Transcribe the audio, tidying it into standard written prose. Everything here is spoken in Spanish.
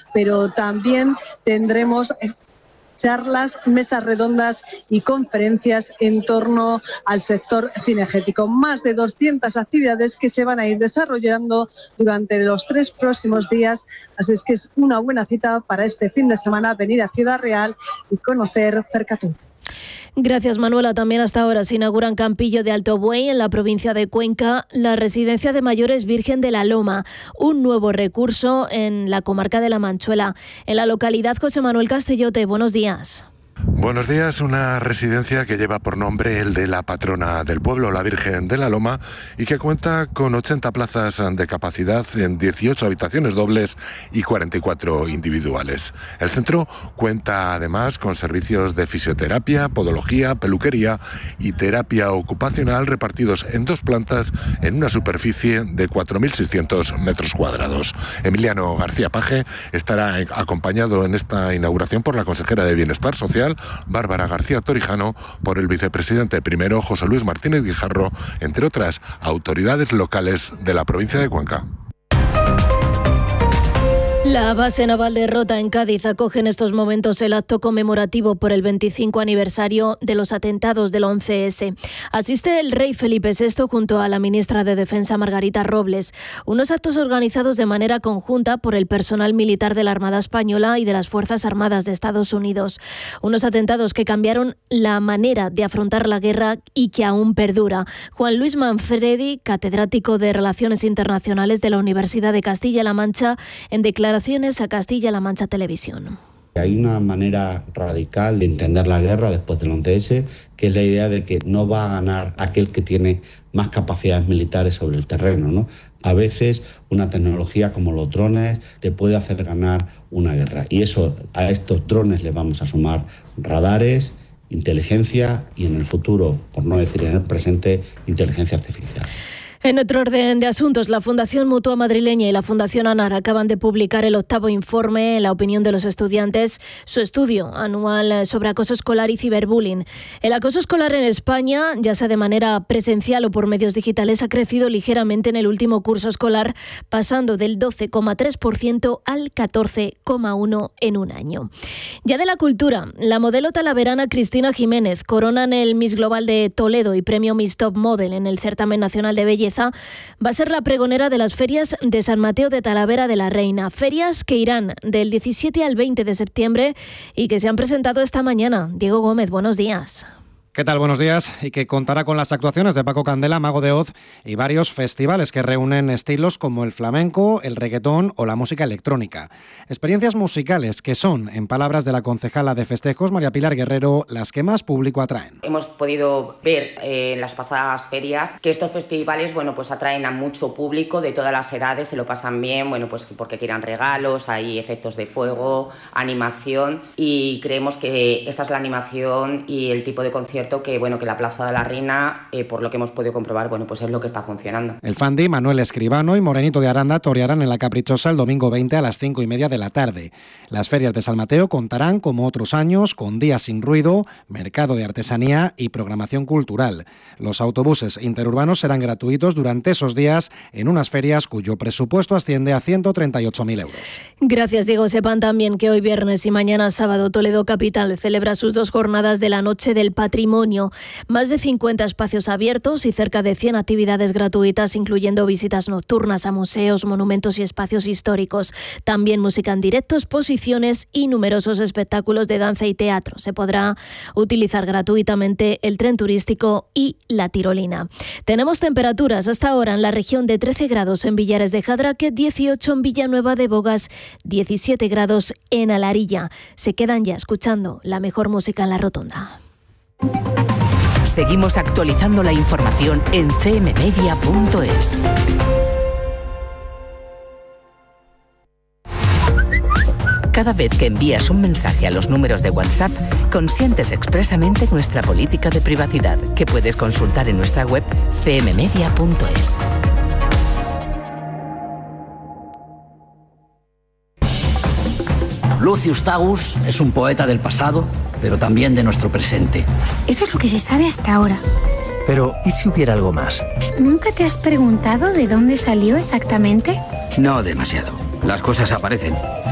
pero también tendremos charlas, mesas redondas y conferencias en torno al sector cinegético. Más de 200 actividades que se van a ir desarrollando durante los 3 próximos días. Así es que es una buena cita para este fin de semana venir a Ciudad Real y conocer Cercatún. Gracias, Manuela. También hasta ahora se inaugura en Campillo de Alto Buey, en la provincia de Cuenca, la residencia de mayores Virgen de la Loma, un nuevo recurso en la comarca de La Manchuela. En la localidad, José Manuel Castellote, buenos días. Buenos días. Una residencia que lleva por nombre el de la patrona del pueblo, la Virgen de la Loma, y que cuenta con 80 plazas de capacidad en 18 habitaciones dobles y 44 individuales. El centro cuenta además con servicios de fisioterapia, podología, peluquería y terapia ocupacional repartidos en 2 plantas en una superficie de 4.600 metros cuadrados. Emiliano García Paje estará acompañado en esta inauguración por la consejera de Bienestar Social, Bárbara García Torijano, por el vicepresidente primero, José Luis Martínez Guijarro, entre otras autoridades locales de la provincia de Cuenca. La base naval de Rota en Cádiz acoge en estos momentos el acto conmemorativo por el 25 aniversario de los atentados del 11S. Asiste el rey Felipe VI junto a la ministra de Defensa Margarita Robles. Unos actos organizados de manera conjunta por el personal militar de la Armada Española y de las Fuerzas Armadas de Estados Unidos. Unos atentados que cambiaron la manera de afrontar la guerra y que aún perdura. Juan Luis Manfredi, catedrático de Relaciones Internacionales de la Universidad de Castilla-La Mancha, en declaraciones a Castilla-La Mancha Televisión. Hay una manera radical de entender la guerra después del 11S, que es la idea de que no va a ganar aquel que tiene más capacidades militares sobre el terreno, ¿no? A veces una tecnología como los drones te puede hacer ganar una guerra. Y eso, a estos drones le vamos a sumar radares, inteligencia y en el futuro, por no decir en el presente, inteligencia artificial. En otro orden de asuntos, la Fundación Mutua Madrileña y la Fundación ANAR acaban de publicar el 8º informe, en la opinión de los estudiantes, su estudio anual sobre acoso escolar y ciberbullying. El acoso escolar en España, ya sea de manera presencial o por medios digitales, ha crecido ligeramente en el último curso escolar, pasando del 12,3% al 14,1% en un año. Ya de la cultura, la modelo talaverana Cristina Jiménez corona en el Miss Global de Toledo y premio Miss Top Model en el Certamen Nacional de Belleza. Va a ser la pregonera de las ferias de San Mateo de Talavera de la Reina. Ferias que irán del 17 al 20 de septiembre y que se han presentado esta mañana. Diego Gómez, buenos días. ¿Qué tal? Buenos días. Y que contará con las actuaciones de Paco Candela, Mago de Oz y varios festivales que reúnen estilos como el flamenco, el reggaetón o la música electrónica. Experiencias musicales que son, en palabras de la concejala de festejos, María Pilar Guerrero, las que más público atraen. Hemos podido ver en las pasadas ferias que estos festivales, pues atraen a mucho público de todas las edades, se lo pasan bien, pues porque tiran regalos, hay efectos de fuego, animación, y creemos que esa es la animación y el tipo de concierto que la Plaza de la Reina, por lo que hemos podido comprobar, pues es lo que está funcionando. El Fandi, Manuel Escribano y Morenito de Aranda torearán en la Caprichosa el domingo 20 a las 5:30 de la tarde. Las ferias de San Mateo contarán, como otros años, con días sin ruido, mercado de artesanía y programación cultural. Los autobuses interurbanos serán gratuitos durante esos días en unas ferias cuyo presupuesto asciende a 138.000 euros. Gracias, Diego. Sepan también que hoy viernes y mañana sábado Toledo Capital celebra sus 2 jornadas de la Noche del Patrimonio. Más de 50 espacios abiertos y cerca de 100 actividades gratuitas, incluyendo visitas nocturnas a museos, monumentos y espacios históricos. También música en directo, exposiciones y numerosos espectáculos de danza y teatro. Se podrá utilizar gratuitamente el tren turístico y la tirolina. Tenemos temperaturas hasta ahora en la región de 13 grados en Villares de Jadraque, 18 en Villanueva de Bogas, 17 grados en Alarilla. Se quedan ya escuchando la mejor música en la Rotonda. Seguimos actualizando la información en cmmedia.es. Cada vez que envías un mensaje a los números de WhatsApp, consientes expresamente nuestra política de privacidad, que puedes consultar en nuestra web cmmedia.es. Lucius Tagus es un poeta del pasado, pero también de nuestro presente. Eso es lo que se sabe hasta ahora. Pero, ¿y si hubiera algo más? ¿Nunca te has preguntado de dónde salió exactamente? No demasiado. Las cosas aparecen.